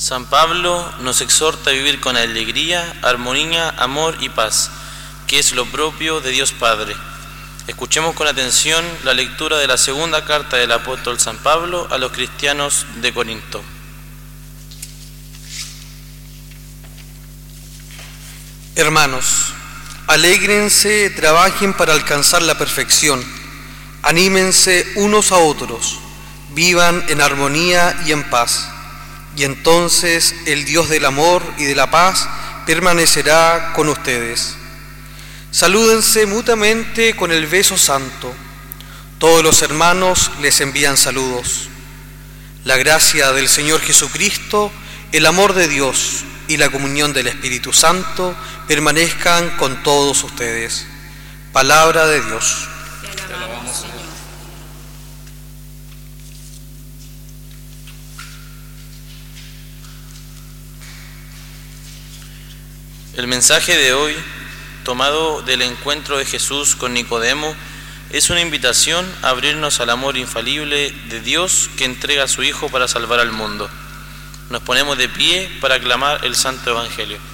San Pablo nos exhorta a vivir con alegría, armonía, amor y paz, que es lo propio de Dios Padre. Escuchemos con atención la lectura de la segunda carta del apóstol San Pablo a los cristianos de Corinto. Hermanos, alégrense, trabajen para alcanzar la perfección, anímense unos a otros, vivan en armonía y en paz, y entonces el Dios del amor y de la paz permanecerá con ustedes. Salúdense mutuamente con el beso santo. Todos los hermanos les envían saludos. La gracia del Señor Jesucristo, el amor de Dios y la comunión del Espíritu Santo permanezcan con todos ustedes. Palabra de Dios. Te alabamos, Señor. El mensaje de hoy, tomado del encuentro de Jesús con Nicodemo, es una invitación a abrirnos al amor infalible de Dios que entrega a su Hijo para salvar al mundo. Nos ponemos de pie para aclamar el Santo Evangelio.